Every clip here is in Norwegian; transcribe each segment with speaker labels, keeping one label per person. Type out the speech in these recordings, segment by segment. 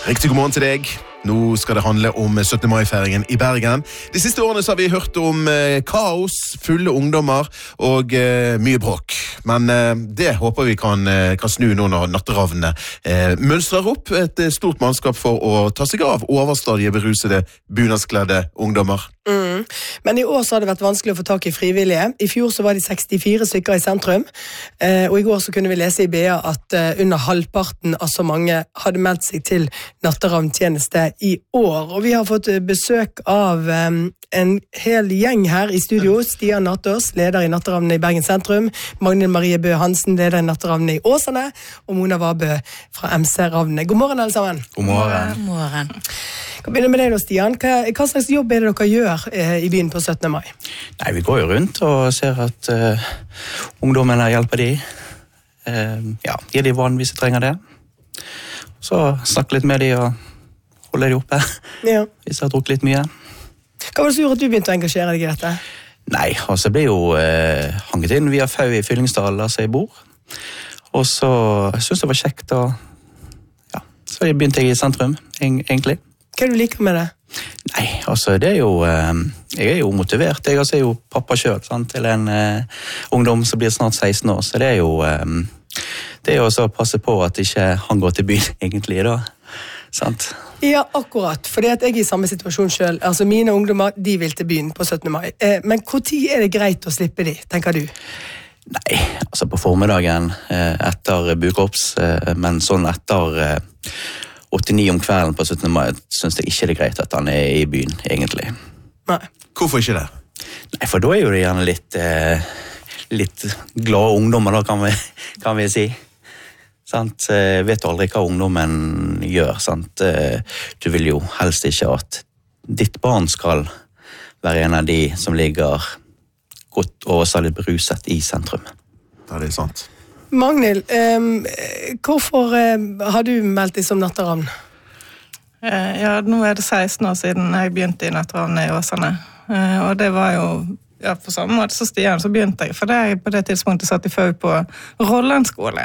Speaker 1: Riktig god morgen til deg. Nå skal det handle om 17. mai-feiringen i Bergen. De siste årene så har vi hørt om kaos, fulle ungdommer og mye bråk. Men det håper vi kan snu nå når natteravnene mønstrer opp et stort mannskap for å ta seg av overstadige berusede bunadskledde ungdommer.
Speaker 2: Men i år så har det vært vanskelig å få tak i frivillige. I fjor så var de 64 stykker i sentrum, og i går så kunne vi lese i BA at under halvparten av så mange hadde meldt seg til natteravntjeneste i år. Og vi har fått besøk av en hel gjeng her i studio. Stian Nattås, leder i natteravnene i Bergen sentrum, Magnhild Marie Bø Hansen, leder i natteravnene i Åsane, og Mona Vabø fra MC-ravnene. God morgen alle sammen.
Speaker 3: God morgen.
Speaker 4: God morgen.
Speaker 2: Kan begynne med deg da, Stian. Hva slags jobb er det dere gjør i byen på 17. mai?
Speaker 3: Nei, vi går jo rundt og ser at ungdommene hjelper de. Gir de vann hvis de trenger det. Så snakker litt med de og holder de oppe.
Speaker 2: Ja.
Speaker 3: Hvis de har drukket litt mye.
Speaker 2: Hva var det som gjorde at du begynte å engasjere deg i dette?
Speaker 3: Nei, altså jeg ble jo hanget inn via FAU i Fyllingsdal, altså jeg bor. Og så synes jeg det var kjekt så begynte jeg i sentrum, egentlig.
Speaker 2: Hva er det du liker med det?
Speaker 3: Nei, altså det er jo jeg er jo motivert. Jeg er jo pappa selv, sant, til en ungdom som blir snart 16 år, så det er jo også å passe på at ikke han går til byen egentlig da, sant?
Speaker 2: Ja, akkurat, fordi at jeg er i samme situasjon selv. Altså mine ungdommer, de vil til byen på 17. mai. Men hvor tid er det greit å slippe de, tenker du?
Speaker 3: Nei, altså på formiddagen etter bukorps, men sånn etter 8-9 om kvelden på 17. mai, synes jeg ikke det er greit at han er i byen, egentlig.
Speaker 2: Nei.
Speaker 1: Hvorfor ikke det?
Speaker 3: Nei, for da er jo det gjerne litt glade ungdommer, da, kan vi si. Sant? Vet du aldri hva ungdommen gjør, sant? Du vil jo helst ikke at ditt barn skal være en av de som ligger godt og også litt beruset i sentrum.
Speaker 1: Ja, det er sant.
Speaker 2: Magnhild, hvorfor har du meldt deg som natteravn?
Speaker 5: Nå er det 16 år siden jeg begynte i natteravnene i Åsane. Og det var jo, på samme måte som Stian, så begynte jeg. For det er på det tidspunktet satt i FAU på Rolland skole.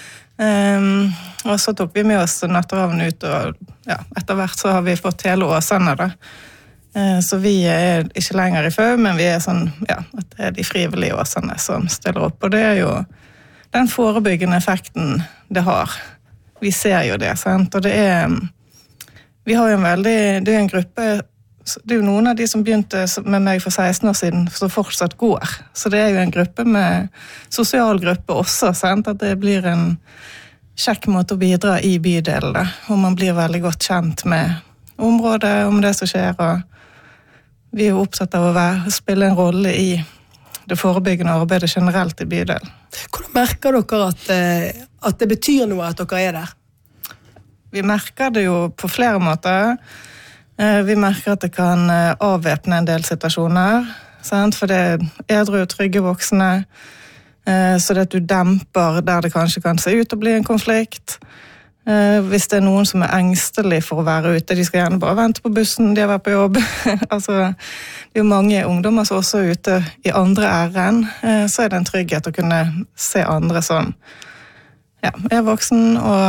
Speaker 5: Og så tok vi med oss natteravn ut, og etter hvert så har vi fått hele Åsane da. Så vi er ikke lenger i FAU, men vi er sånn, at det er de frivillige Åsane som stiller opp. Og det er jo den forebyggende effekten det har. Vi ser jo det, sant? Og det er, vi har jo det er en gruppe, det er jo noen av de som begynte med meg for 16 år siden, som fortsatt går. Så det er jo en gruppe med sosial gruppe også, sant? At det blir en kjekk måte å bidra i bydelen, og man blir veldig godt kjent med området, om det som skjer, og vi er jo opptatt av å spille en rolle i det forebyggende arbeidet generelt i bydelen.
Speaker 2: Hvordan merker dere at det betyr noe at dere er der?
Speaker 5: Vi merker det jo på flere måter. Vi merker at det kan avvæpne en del situasjoner, sant? For det er edru og trygge voksne, så det at du demper der det kanskje kan se ut til å bli en konflikt. Hvis det er noen som er engstelig for å være ute, de skal gjerne bare vente på bussen, de har vært på jobb. Altså, det er jo mange ungdommer som også er ute i andre æren, så er det en trygghet å kunne se andre som er voksen,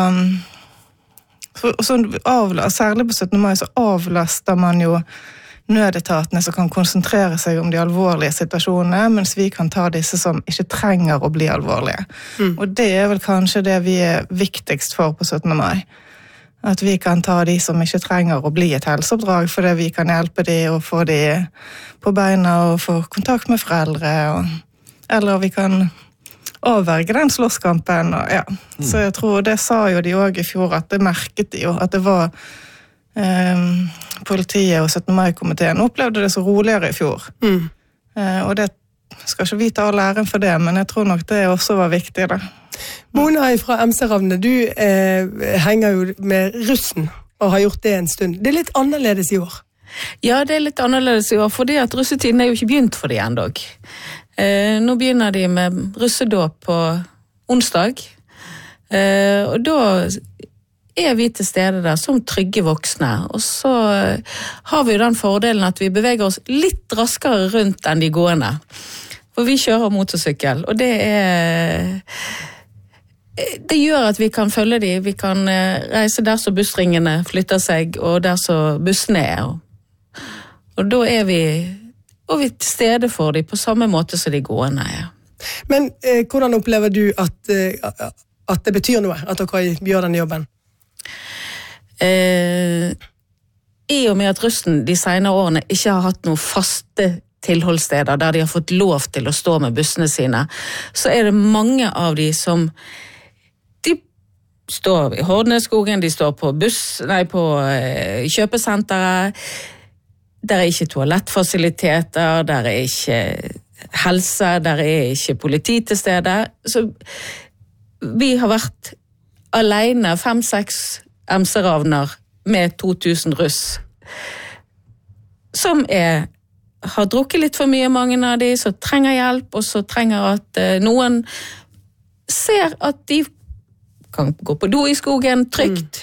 Speaker 5: og særlig på 17. mai så avlaster man jo nødetatene som kan konsentrere seg om de alvorlige situasjonene, mens vi kan ta disse som ikke trenger å bli alvorlige. Og det er vel kanskje det vi er viktigst for på 17. mai. At vi kan ta de som ikke trenger å bli et helseoppdrag, fordi vi kan hjelpe de og få de på beina og få kontakt med foreldre, eller vi kan avverge den slåsskampen. Så jeg tror, det sa jo de også i fjor, at det merket de jo, at det var politiet og 17. mai-komiteen opplevde det så roligere i fjor. Og det skal ikke vi ta all æren for det, men jeg tror nok det også var viktig da.
Speaker 2: Mona fra MC-ravnene, du henger jo med russen og har gjort det en stund. Det er litt annerledes i år.
Speaker 4: Ja, det er litt annerledes i år, fordi at russetiden er jo ikke begynt for de endog. Nå begynner de med russedåp på onsdag, og da er vi til stede der som trygge voksne, og så har vi jo den fordelen at vi beveger oss litt raskere rundt enn de gående. For vi kjører motorsykkel, og det er det gjør at vi kan følge dem. Vi kan reise der så bussringene flytter seg, og der så bussene Og da vi til stede for dem på samme måte som de gående
Speaker 2: Men hvordan opplever du at det betyr noe, at dere gjør denne jobben?
Speaker 4: I og med at russen de senere årene ikke har hatt noen faste tilholdssteder der de har fått lov til å stå med bussene sine, så det mange av de som de står i Hordneskogen, de står på på kjøpesenteret, der ikke toalettfasiliteter, der ikke helse, der ikke politi til stede. Så vi har vært alene 5-6 emseravner med 2000 russ, som har drukket litt for mye, mange av de, som trenger hjelp, og så trenger at noen ser at de kan gå på do i skogen trygt.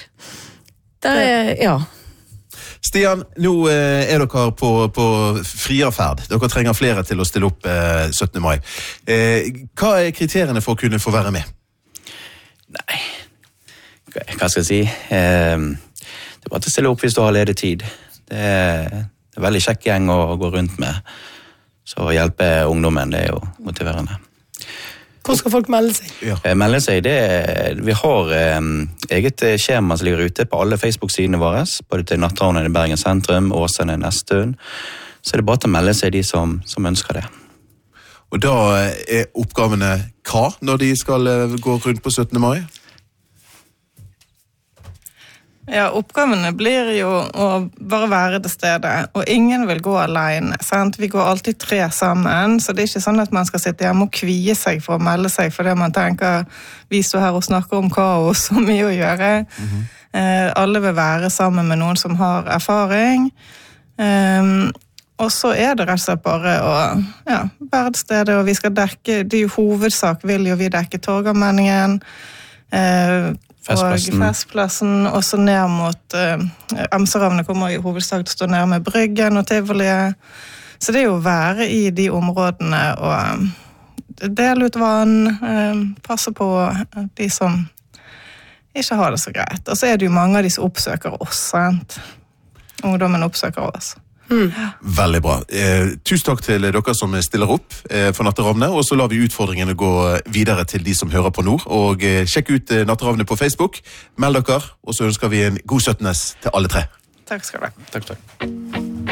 Speaker 1: Stian, nå dere på friaferd. Dere trenger flere til å stille opp 17. mai. Hva kriteriene for å kunne få være med?
Speaker 3: Nei, hva skal jeg si? Det bare å stille opp hvis du har ledig tid. Det en veldig kjekk gjeng å gå rundt med. Så å hjelpe ungdommen, det jo motiverende.
Speaker 2: Hvor skal folk melde seg?
Speaker 3: Melde seg, vi har eget skjema som ligger ute på alle Facebook-sidene våre, både til Natteravnen i Bergen sentrum, Åsane Nestun. Så det bare til å melde seg de som ønsker det.
Speaker 1: Og da oppgavene hva når de skal gå rundt på 17. mai?
Speaker 5: Ja, oppgavene blir jo å bare være til stede, og ingen vil gå alene, sant? Vi går alltid 3 sammen, så det ikke sånn at man skal sitte hjemme og kvie seg for å melde seg, fordi man tenker, vi står her og snakker om kaos og mye å gjøre. Alle vil være sammen med noen som har erfaring, og så det rett og slett bare å være til stede, og vi skal dekke, det jo hovedsak vil jo vi dekke Torgallmenningen, og Festplassen, og så ned mot Emseravnet kommer i hovedsak til å stå ned med Bryggen og Tivoliet. Så det jo å være i de områdene og dele ut vann, passe på de som ikke har det så greit. Og så det jo mange av de som oppsøker oss, sant? Ungdommen oppsøker oss.
Speaker 1: Veldig bra. Tusen takk til dere som stiller opp for Natteravnet, og så lar vi utfordringene gå videre til de som hører på nå, og sjekk ut Natteravnet på Facebook, meld dere, og så ønsker vi en god 17. til alle 3.
Speaker 5: Takk skal du ha.
Speaker 3: Takk.